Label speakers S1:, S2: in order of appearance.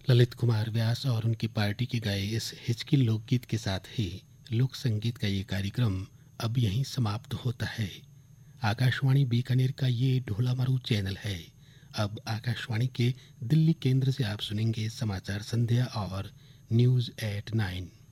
S1: ललित कुमार व्यास और उनकी पार्टी के गाए इस हिचकी लोकगीत के साथ ही लोक संगीत का ये कार्यक्रम अब यहीं समाप्त होता है। आकाशवाणी बीकानेर का ये ढोलामारू चैनल है। अब आकाशवाणी के दिल्ली केंद्र से आप सुनेंगे समाचार संध्या और न्यूज़ एट 9।